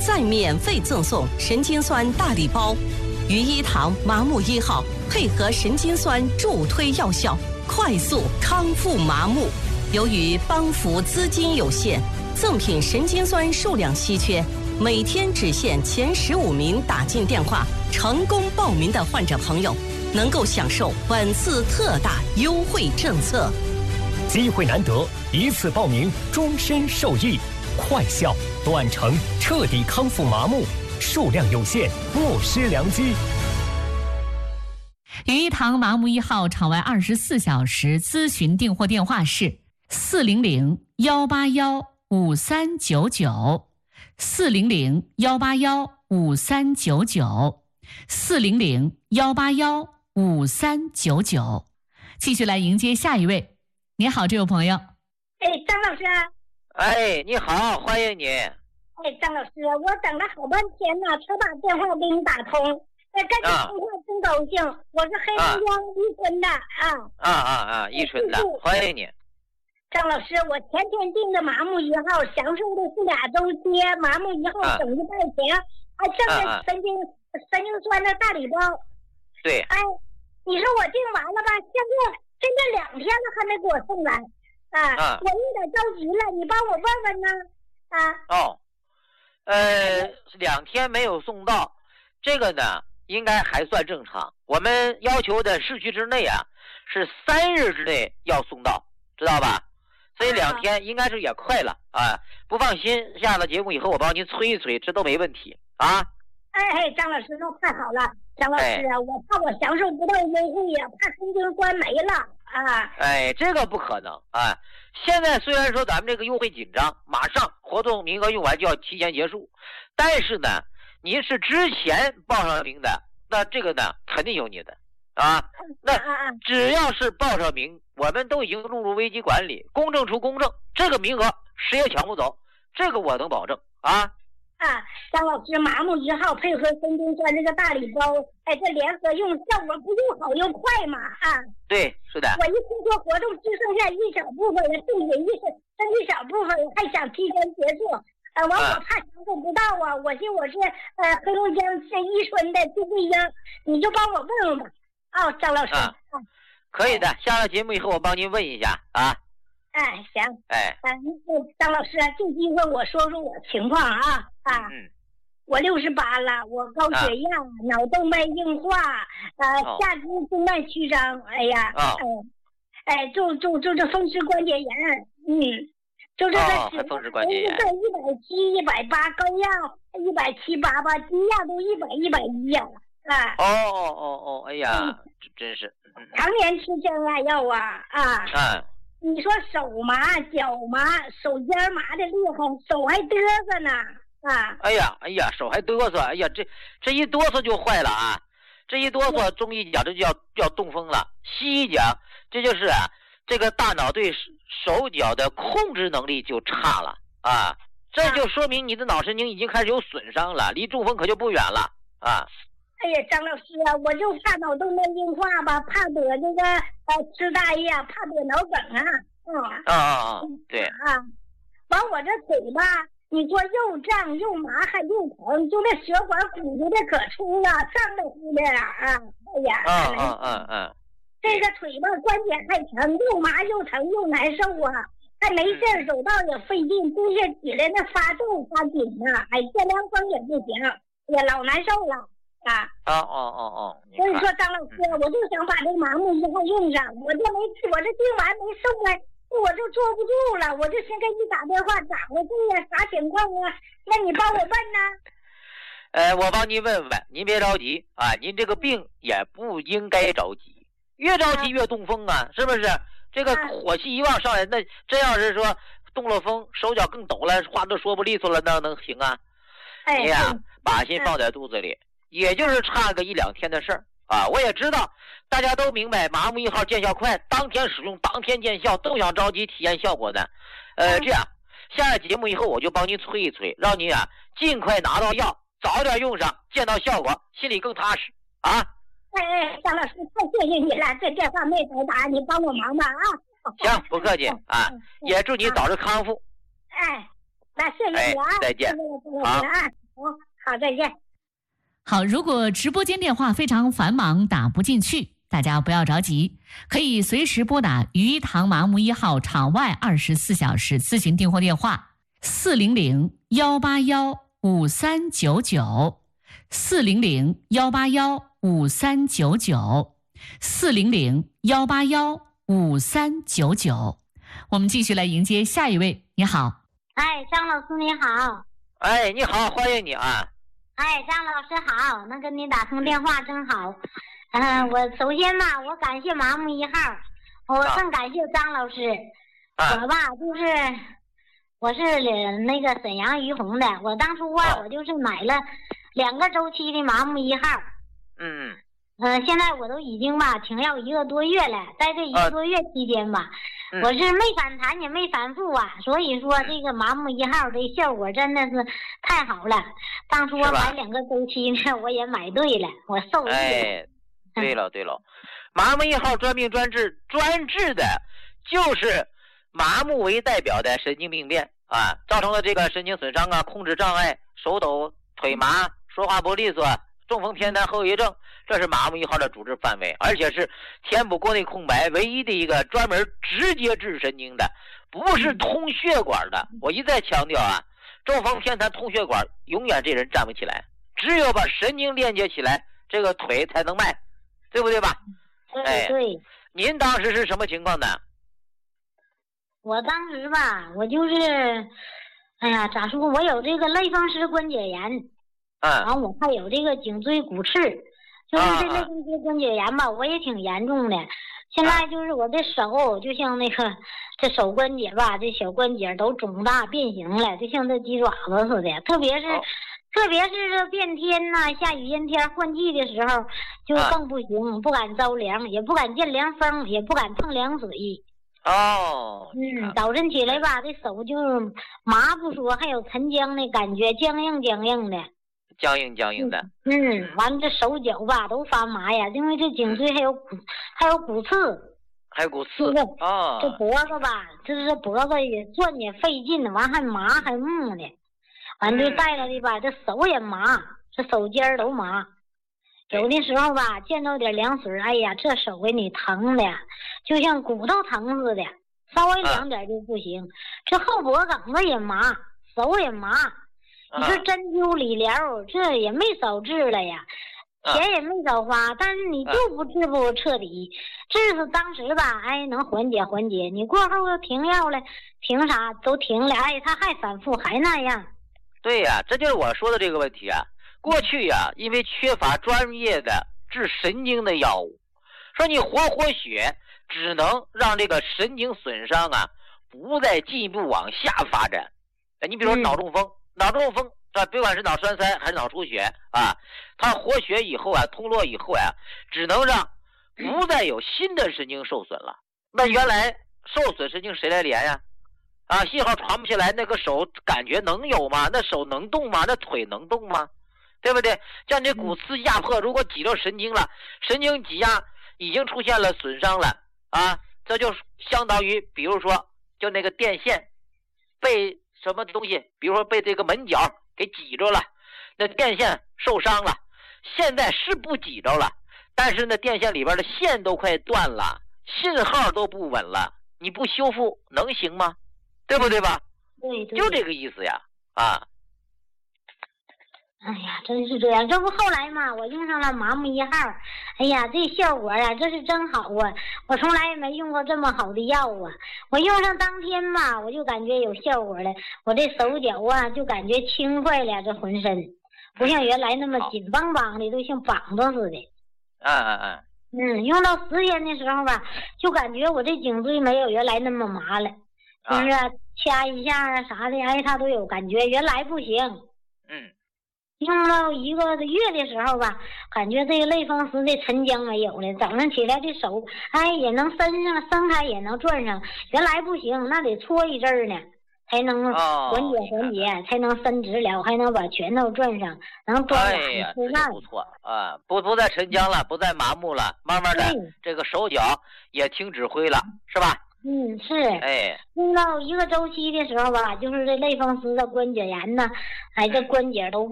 再免费赠送神经酸大礼包。于一堂麻木1号配合神经酸助推药效，快速康复麻木。由于帮扶资金有限，赠品神经酸数量稀缺，每天只限前15名打进电话成功报名的患者朋友，能够享受本次特大优惠政策。 机会难得，一次报名终身受益，快效短程彻底康复麻木，数量有限，莫失良机。 于一堂麻木1号场外24小时咨询订货电话是400-181-5399 400-181-5399 400-181-5399。继续来迎接下一位。你好，这位朋友。 张老师。 你好，欢迎你。 张老师，我等了好半天呢，才把电话给你打通。跟你通话真高兴，我是黑龙江伊春的伊春的，欢迎你。 张老师，我前天订的麻木1号，享受的是2周期麻木1号省1半钱，还剩下神经酸的大礼包。 对。 你说我订完了吧？现在2天了还没给我送来我有点着急了，你帮我问问呢 2天没有送到，这个呢应该还算正常。我们要求的市区之内是3日之内要送到，知道吧？所以2天应该是也快了不放心，下了节目以后我帮您催一催，这都没问题张老师，那太好了。张老师我怕我享受不到优惠呀，怕神经酸没了这个不可能现在虽然说咱们这个优惠紧张，马上活动名额用完就要提前结束，但是呢您是之前报上名的，那这个呢肯定有你的那只要是报上名，我们都已经录入危机管理，公证出公证，这个名额谁也抢不走，这个我能保证张老师，麻木1号配合神经酸这个大礼包，这联合用效果不又好又快嘛对，是的。 我一听说活动只剩下一小部分了，剩一小部分了，还想提前结束我怕享受不到我寻我是黑龙江伊春的金桂英，你就帮我问问吧张老师可以的，下了节目以后我帮您问一下行张老师就机会我说说我情况我68了，我高血压脑动脉硬化下肢静脉曲张就这风湿关节炎就这个风湿关节炎 170、180，高压170、180，低压都100、110 真是常年吃降压药你说手麻脚麻手尖麻的厉害，手还嘚瑟呢手还嘚瑟，这一哆嗦就坏了这一哆嗦中医讲这就叫中风了，西医讲这就是这个大脑对手脚的控制能力就差了这就说明你的脑神经已经开始有损伤了，离中风可就不远了张老师我就怕脑动脉硬化吧，怕得这个痴呆怕得脑梗对完我这腿吧，你说又胀又麻还又疼，就那血管鼓出的可粗了，胀得乎的这个腿吧关节还疼，又麻又疼又难受还没劲儿，走道也费劲，蹲下起来那发皱发紧见凉风也不行，也老难受了所以说张老师我就想把这个麻木1号用上，我这订完没送来，我就坐不住了，我就先给你打电话咋回事啥情况那你帮我问呢我帮您问问，您别着急您这个病也不应该着急，越着急越中风是不是？这个火气一往上来，那真要是说动了风，手脚更抖了，话都说不利索了，那能行你把心放在肚子里，也就是差个1-2天的事儿我也知道大家都明白麻木1号见效快，当天使用当天见效，都想着急体验效果的这样下了节目以后我就帮您催一催，让您尽快拿到药，早点用上，见到效果心里更踏实张老师太谢谢你了，这电话没白打，你帮我忙吧行，不客气也祝你早日康复那谢谢你再见好好，再见。 好，如果直播间电话非常繁忙打不进去，大家不要着急，可以随时拨打鱼塘麻木1号场外24小时咨询订货电话400-181-5399 400-181-5399 400-181-5399。我们继续来迎接下一位。你好。 哎，张老师你好。 哎，你好，欢迎你啊。 哎，张老师好，能跟你打通电话真好。我首先吧，我感谢麻木1号，我更感谢张老师。我吧我是那个沈阳于洪的，我当初我就是买了2个周期的麻木1号。现在我都已经吧停药1个多月了，在这1个多月期间吧，我是没反弹也没反复啊，所以说这个麻木1号的效果真的是太好了。当初我买2个周期呢，我也买对了，我受益了。 哎，对了，麻木1号专病专治的就是麻木为代表的神经病变啊，造成了这个神经损伤啊、控制障碍、手抖、腿麻、说话不利索、中风偏瘫后遗症，这是麻木1号的主治范围，而且是填补国内空白唯一的一个专门直接治神经的，不是通血管的。我一再强调啊，中风偏瘫通血管永远这人站不起来，只有把神经链接起来，这个腿才能迈，对不对吧？ 对。 您当时是什么情况呢？ 我当时吧，我就是，哎呀，咋说？我有这个类风湿关节炎，然后我还有这个颈椎骨刺，就是这类风湿关节炎吧，我也挺严重的。现在就是我的手，就像那个这手关节吧，这小关节都肿大变形了，就像这鸡爪子似的。特别是这变天呐，下雨阴天换季的时候，就更不行，不敢着凉，也不敢见凉风，也不敢碰凉水。早晨起来吧，这手就麻不说，还有沉僵的感觉，僵硬的。 僵硬的。 完了这手脚吧都发麻呀，因为这颈椎还有骨刺。这脖子吧，这脖子也转也费劲，完还麻还木的。完就带了的吧，这手也麻，这手尖都麻。有的时候吧，见到点凉水，哎呀，这手给你疼的，就像骨头疼似的，稍微凉点就不行。这后脖梗子也麻，手也麻。你说针灸理疗，这也没少治了呀，钱也没少花，但是你就不治不彻底。治是当时吧，哎，能缓解，你过后又停药了，停啥都停了，哎，他还反复，还那样。 对呀，这就是我说的这个问题啊。过去呀，因为缺乏专业的治神经的药物，说你活血，只能让这个神经损伤啊不再进一步往下发展。你比如说脑中风，不管是脑栓塞还是脑出血啊，它活血以后啊，通络以后啊，只能让不再有新的神经受损了。那原来受损神经谁来连呀？信号传不起来，那个手感觉能有吗？那手能动吗？那腿能动吗？对不对？像这骨刺压迫，如果挤着神经了，神经挤压已经出现了损伤了啊，这就相当于，比如说，就那个电线被什么东西，比如说被这个门角给挤着了，那电线受伤了。现在是不挤着了，但是那电线里边的线都快断了，信号都不稳了，你不修复能行吗？对不对吧？ 对， 就这个意思呀，啊。 哎呀，真是这样。这不后来嘛，我用上了麻木1号，哎呀，这效果啊，这是真好啊！我从来也没用过这么好的药啊。我用上当天嘛，我就感觉有效果了，我这手脚啊就感觉轻快了，这浑身不像原来那么紧邦邦的，都像绑着似的。用到10天的时候吧，就感觉我这颈椎没有原来那么麻了，就是掐一下啊啥的，哎，它都有感觉，原来不行。用到1个月的时候吧，感觉这个类风湿的沉僵没有了，早上起来这手，哎，也能伸开，也能转上，原来不行，那得搓一阵呢，才能缓解，才能伸直了，还能把拳头转上，能端碗吃饭。 不错啊，不再沉僵了，不再麻木了，慢慢的这个手脚也听指挥了，是吧？ 是。用到1个周期的时候吧，就是这类风湿的关节炎呢，哎，这关节都